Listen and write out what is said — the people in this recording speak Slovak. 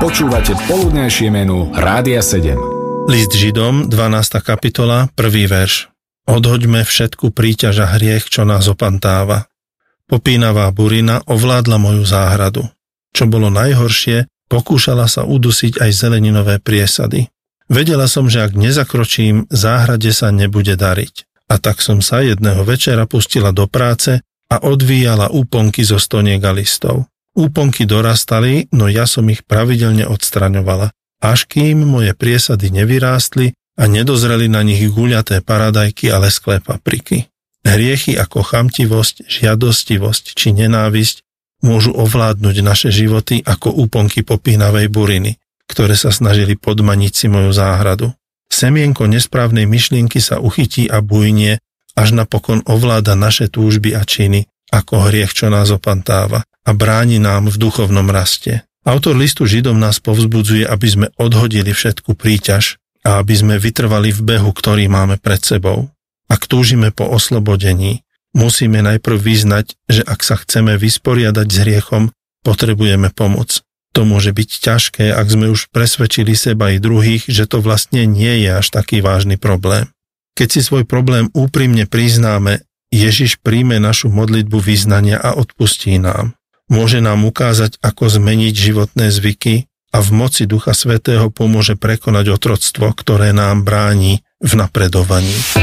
Počúvate poludnejšie menu Rádia 7. List Židom, 12. kapitola, 1. verš. Odhoďme všetku príťaž a hriech, čo nás opantáva. Popínavá burina ovládla moju záhradu. Čo bolo najhoršie, pokúšala sa udusiť aj zeleninové priesady. Vedela som, že ak nezakročím, záhrade sa nebude dariť. A tak som sa jedného večera pustila do práce a odvíjala úponky zo stoniek a listov. Úponky dorastali, no ja som ich pravidelne odstraňovala, až kým moje priesady nevyrástli a nedozreli na nich guľaté paradajky a lesklé papriky. Hriechy ako chamtivosť, žiadostivosť či nenávisť môžu ovládnuť naše životy ako úponky popínavej buriny, ktoré sa snažili podmaniť si moju záhradu. Semienko nesprávnej myšlienky sa uchytí a bujnie, až napokon ovláda naše túžby a činy, ako hriech, čo nás opantáva a bráni nám v duchovnom raste. Autor listu Židom nás povzbudzuje, aby sme odhodili všetku príťaž a aby sme vytrvali v behu, ktorý máme pred sebou. Ak túžime po oslobodení, musíme najprv vyznať, že ak sa chceme vysporiadať s hriechom, potrebujeme pomoc. To môže byť ťažké, ak sme už presvedčili seba i druhých, že to vlastne nie je až taký vážny problém. Keď si svoj problém úprimne priznáme, Ježiš príjme našu modlitbu vyznania a odpustí nám. Môže nám ukázať, ako zmeniť životné zvyky a v moci Ducha Svätého pomôže prekonať otroctvo, ktoré nám bráni v napredovaní.